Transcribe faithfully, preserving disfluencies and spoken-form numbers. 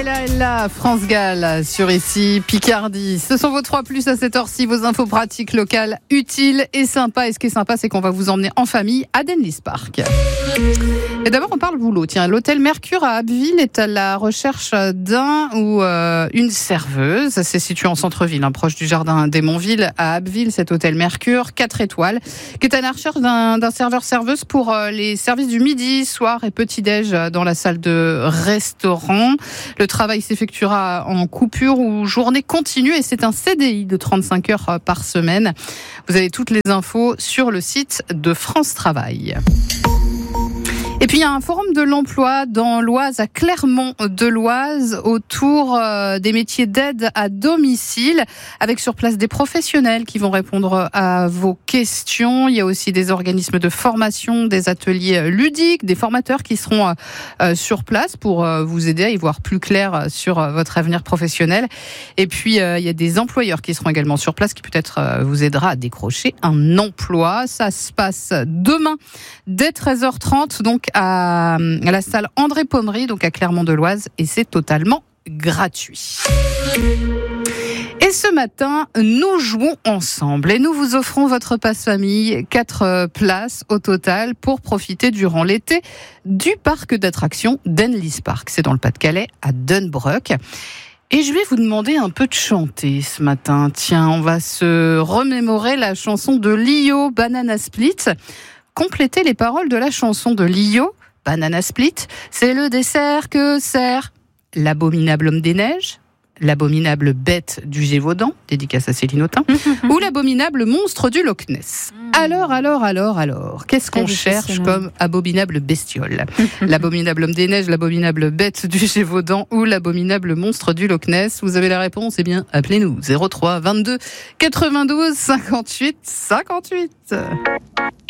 Ella Ella, France Gall sur ici, Picardie. Ce sont vos trois plus à cette heure-ci, vos infos pratiques locales, utiles et sympas. Et ce qui est sympa, c'est qu'on va vous emmener en famille à Denlis Park. Et d'abord, on parle boulot. Tiens, l'hôtel Mercure à Abbeville est à la recherche d'un ou euh, une serveuse. C'est situé en centre-ville, hein, proche du jardin d'Emonville à Abbeville. Cet hôtel Mercure, quatre étoiles, qui est à la recherche d'un, d'un serveur-serveuse pour euh, les services du midi, soir et petit-déj dans la salle de restaurant. Le travail s'effectuera en coupure ou journée continue et c'est un C D I de trente-cinq heures par semaine. Vous avez toutes les infos sur le site de France Travail. Et puis il y a un forum de l'emploi dans l'Oise, à Clermont-de-l'Oise, autour euh, des métiers d'aide à domicile, avec sur place des professionnels qui vont répondre à vos questions. Il y a aussi des organismes de formation, des ateliers ludiques, des formateurs qui seront euh, sur place pour euh, vous aider à y voir plus clair sur euh, votre avenir professionnel. Et puis euh, il y a des employeurs qui seront également sur place, qui peut-être euh, vous aidera à décrocher un emploi. Ça se passe demain dès treize heures trente, donc à, à la salle André Pommery, donc à Clermont-de-l'Oise, et c'est totalement gratuit. Et ce matin, nous jouons ensemble et nous vous offrons votre passe-famille, quatre places au total pour profiter durant l'été du parc d'attractions Denlis Park. C'est dans le Pas-de-Calais, à Dunbrook. Et je vais vous demander un peu de chanter ce matin. Tiens, on va se remémorer la chanson de Lio, Banana Split. Complétez les paroles de la chanson de Lio, Banana Split. C'est le dessert que sert l'abominable homme des neiges, l'abominable bête du Gévaudan, dédicace à Céline Autain, ou l'abominable monstre du Loch Ness. Alors, alors, alors, alors, qu'est-ce qu'on cherche comme abominable bestiole? L'abominable homme des neiges, l'abominable bête du Gévaudan ou l'abominable monstre du Loch Ness? Vous avez la réponse? Eh bien, appelez-nous zéro trois vingt-deux quatre-vingt-douze cinquante-huit cinquante-huit.